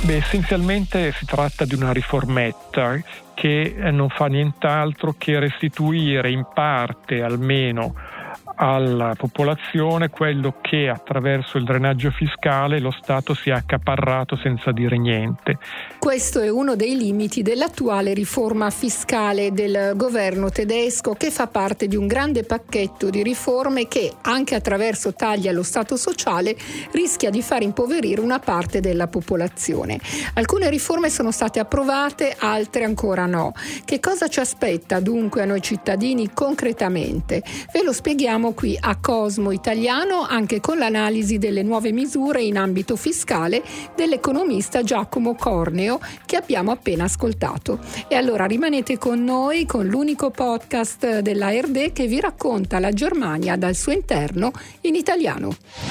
Essenzialmente si tratta di una riformetta che non fa nient'altro che restituire in parte almeno alla popolazione quello che attraverso il drenaggio fiscale lo Stato si è accaparrato senza dire niente. Questo è uno dei limiti dell'attuale riforma fiscale del governo tedesco, che fa parte di un grande pacchetto di riforme che, anche attraverso tagli allo Stato sociale, rischia di far impoverire una parte della popolazione. Alcune riforme sono state approvate, altre ancora no. Che cosa ci aspetta dunque a noi cittadini concretamente? Ve lo spieghiamo qui a Cosmo Italiano, anche con l'analisi delle nuove misure in ambito fiscale dell'economista Giacomo Corneo, che abbiamo appena ascoltato. E allora rimanete con noi, con l'unico podcast della ARD che vi racconta la Germania dal suo interno in italiano.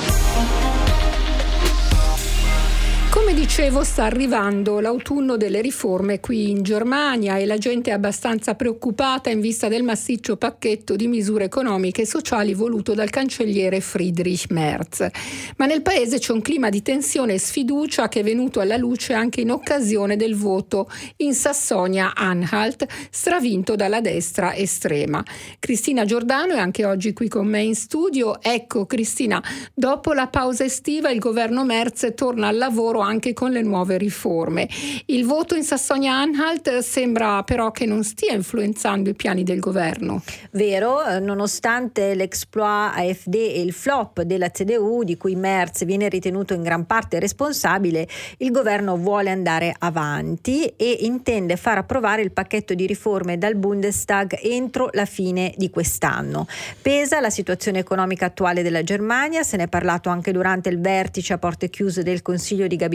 Come dicevo, sta arrivando l'autunno delle riforme qui in Germania e la gente è abbastanza preoccupata in vista del massiccio pacchetto di misure economiche e sociali voluto dal cancelliere Friedrich Merz. Ma nel paese c'è un clima di tensione e sfiducia che è venuto alla luce anche in occasione del voto in Sassonia-Anhalt, stravinto dalla destra estrema. Cristina Giordano è anche oggi qui con me in studio. Ecco Cristina, dopo la pausa estiva il governo Merz torna al lavoro anche con le nuove riforme. Il voto in Sassonia-Anhalt sembra però che non stia influenzando i piani del governo. Vero, nonostante l'exploit AfD e il flop della CDU, di cui Merz viene ritenuto in gran parte responsabile, il governo vuole andare avanti e intende far approvare il pacchetto di riforme dal Bundestag entro la fine di quest'anno. Pesa la situazione economica attuale della Germania, se ne è parlato anche durante il vertice a porte chiuse del Consiglio di Gabinetto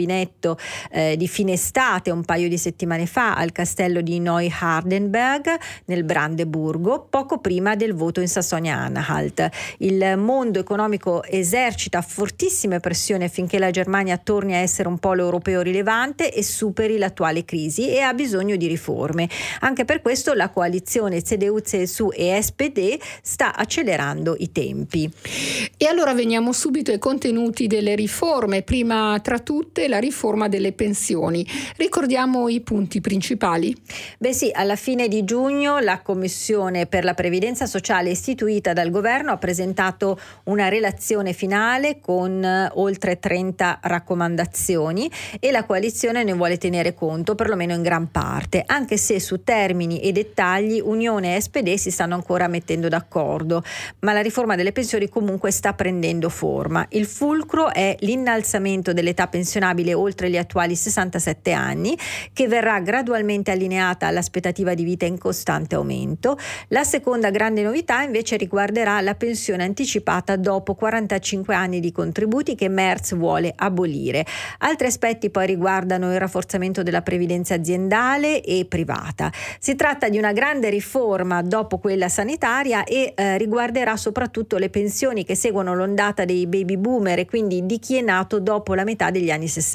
di fine estate un paio di settimane fa al castello di Neuhardenberg nel Brandeburgo, poco prima del voto in Sassonia-Anhalt. Il mondo economico esercita fortissime pressioni affinché la Germania torni a essere un polo europeo rilevante e superi l'attuale crisi, e ha bisogno di riforme. Anche per questo la coalizione CDU-CSU e SPD sta accelerando i tempi. E allora veniamo subito ai contenuti delle riforme. Prima tra tutte la riforma delle pensioni. Ricordiamo i punti principali? Alla fine di giugno la Commissione per la Previdenza Sociale istituita dal governo ha presentato una relazione finale con oltre 30 raccomandazioni e la coalizione ne vuole tenere conto, perlomeno in gran parte, anche se su termini e dettagli Unione e SPD si stanno ancora mettendo d'accordo. Ma la riforma delle pensioni comunque sta prendendo forma. Il fulcro è l'innalzamento dell'età pensionabile oltre gli attuali 67 anni, che verrà gradualmente allineata all'aspettativa di vita in costante aumento. La seconda grande novità invece riguarderà la pensione anticipata dopo 45 anni di contributi, che Merz vuole abolire. Altri aspetti poi riguardano il rafforzamento della previdenza aziendale e privata. Si tratta di una grande riforma dopo quella sanitaria e riguarderà soprattutto le pensioni che seguono l'ondata dei baby boomer e quindi di chi è nato dopo la metà degli anni 60.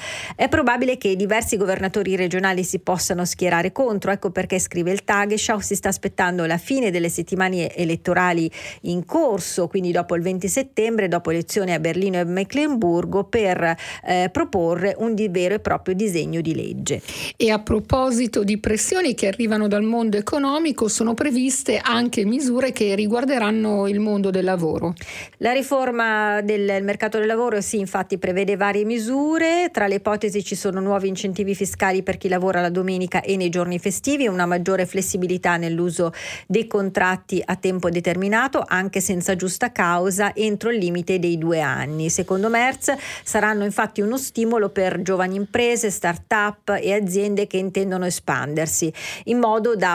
È probabile che diversi governatori regionali si possano schierare contro, ecco perché, scrive il Tagesschau, si sta aspettando la fine delle settimane elettorali in corso, quindi dopo il 20 settembre, dopo elezioni a Berlino e Meclemburgo, per proporre un vero e proprio disegno di legge. E a proposito di pressioni che arrivano dal mondo economico, sono previste anche misure che riguarderanno il mondo del lavoro. La riforma del mercato del lavoro infatti prevede varie misure. Tra le ipotesi ci sono nuovi incentivi fiscali per chi lavora la domenica e nei giorni festivi, una maggiore flessibilità nell'uso dei contratti a tempo determinato anche senza giusta causa entro il limite dei 2 anni. Secondo Merz saranno infatti uno stimolo per giovani imprese, start-up e aziende che intendono espandersi, in modo da